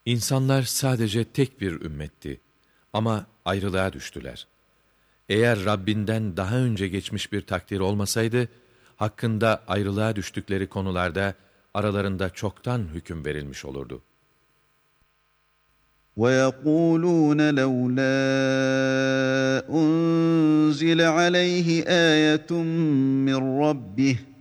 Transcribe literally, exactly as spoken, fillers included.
İnsanlar sadece tek bir ümmetti ama ayrılığa düştüler. Eğer Rabbinden daha önce geçmiş bir takdir olmasaydı, hakkında ayrılığa düştükleri konularda aralarında çoktan hüküm verilmiş olurdu. وَيَقُولُونَ لَوْلَا أُنْزِلَ عَلَيْهِ آيَةٌ مِّن رَّبِّهِ